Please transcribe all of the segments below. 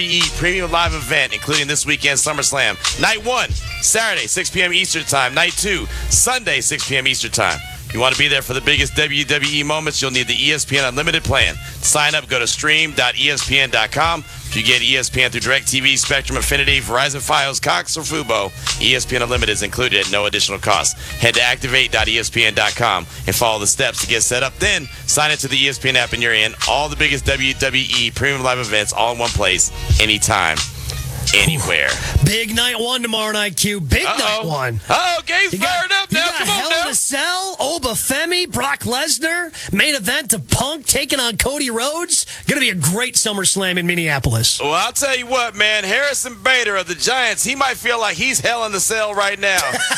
Premium live event, including this weekend's SummerSlam. Night 1, Saturday, 6 p.m. Eastern Time. Night 2, Sunday, 6 p.m. Eastern Time. If you want to be there for the biggest WWE moments, you'll need the ESPN Unlimited plan. To sign up, go to stream.espn.com. If you get ESPN through DirecTV, Spectrum, Affinity, Verizon Fios, Cox, or Fubo, ESPN Unlimited is included at no additional cost. Head to activate.espn.com and follow the steps to get set up. Then sign into the ESPN app and you're in. All the biggest WWE premium live events all in one place, anytime, anywhere. Big night 1 tomorrow night, Q. Big night 1. Oh, Gabe's fired up now. Come on Hell now. in a Cell, Obafemi, Brock Lesnar, main event to Punk taking on Cody Rhodes. Going to be a great SummerSlam in Minneapolis. Well, I'll tell you what, man. Harrison Bader of the Giants, he might feel like he's hell in the cell right now.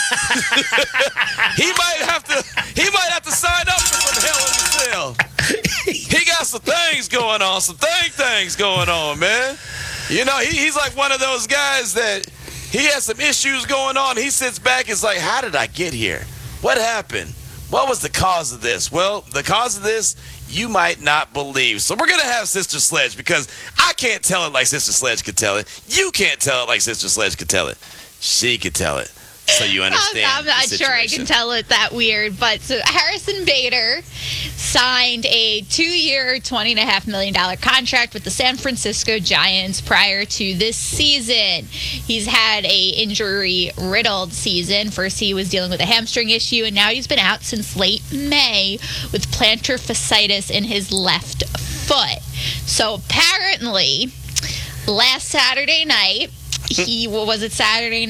he might have to sign up for some hell in the cell. He got some things going on, things going on, man. You know, he's like one of those guys that he has some issues going on. He sits back and is like, how did I get here? What happened? What was the cause of this? Well, the cause of this, you might not believe. So we're going to have Sister Sledge because I can't tell it like Sister Sledge could tell it. You can't tell it like Sister Sledge could tell it. She could tell it. So you understand. I'm not sure I can tell it that weird, but so Harrison Bader signed a 2-year, $20.5 million contract with the San Francisco Giants prior to this season. He's had a injury-riddled season. First, he was dealing with a hamstring issue, and now he's been out since late May with plantar fasciitis in his left foot. So apparently, last Saturday night, last Saturday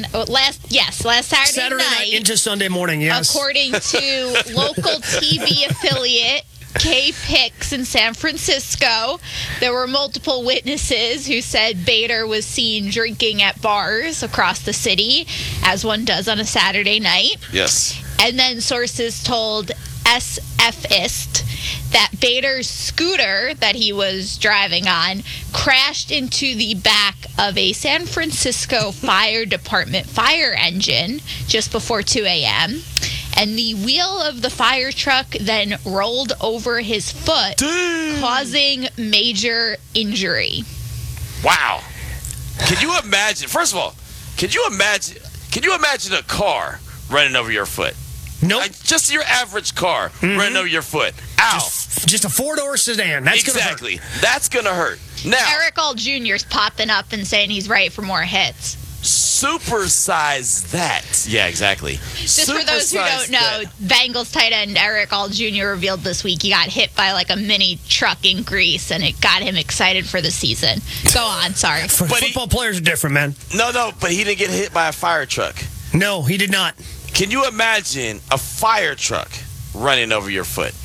night into Sunday morning, yes. According to local TV affiliate KPIX in San Francisco, there were multiple witnesses who said Bader was seen drinking at bars across the city, as one does on a Saturday night. Yes. And then sources told SFist that Bader's scooter that he was driving on crashed into the back of a San Francisco Fire Department fire engine just before 2 a.m. And the wheel of the fire truck then rolled over his foot, causing major injury. Wow. Can you imagine? First of all, can you imagine a car running over your foot? Nope. Like just your average car running over your foot. Ow. Just a 4-door sedan. That's exactly. That's going to hurt. Now, Eric All Jr.'s popping up and saying he's right for more hits. Supersize that. Yeah, exactly. Just for those who don't know, Bengals tight end Eric All Jr. revealed this week he got hit by like a mini truck in Greece, and it got him excited for the season. Go on, sorry. Football players are different, man. No, but he didn't get hit by a fire truck. No, he did not. Can you imagine a fire truck running over your foot?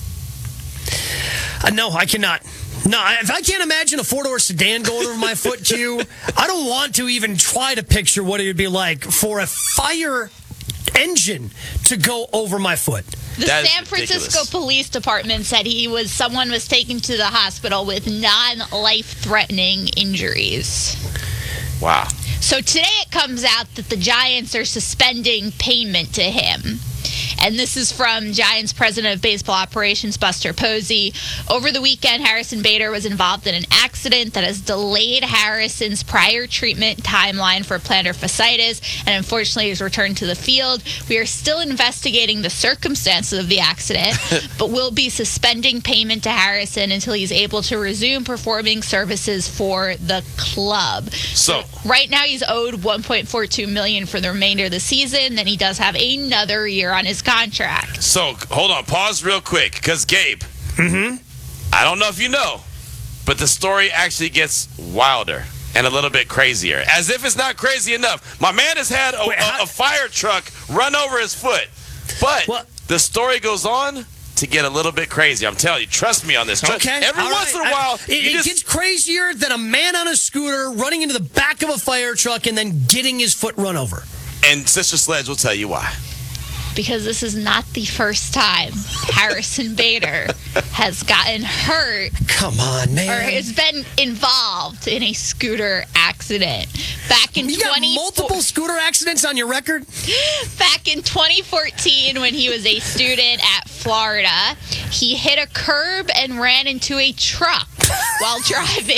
No, I cannot. No, if I can't imagine a 4-door sedan going over my foot, Q, I don't want to even try to picture what it would be like for a fire engine to go over my foot. The San Francisco Police Department said someone was taken to the hospital with non-life-threatening injuries. Wow. So today it comes out that the Giants are suspending payment to him. And this is from Giants President of Baseball Operations, Buster Posey. Over the weekend, Harrison Bader was involved in an accident that has delayed Harrison's prior treatment timeline for plantar fasciitis, and unfortunately has returned to the field. We are still investigating the circumstances of the accident, but we'll be suspending payment to Harrison until he's able to resume performing services for the club. So right now he's owed $1.42 million for the remainder of the season. Then he does have another year on his contract. So, hold on. Pause real quick, because Gabe, I don't know if you know, but the story actually gets wilder and a little bit crazier. As if it's not crazy enough. My man has had a fire truck run over his foot. But the story goes on to get a little bit crazy. I'm telling you, trust me on this. Okay. Every once in a while, it gets crazier than a man on a scooter running into the back of a fire truck and then getting his foot run over. And Sister Sledge will tell you why. Because this is not the first time Harrison Bader has gotten hurt. Come on, man. Or has been involved in a scooter accident. Back in You got multiple scooter accidents on your record? Back in 2014, when he was a student at Florida, he hit a curb and ran into a truck while driving.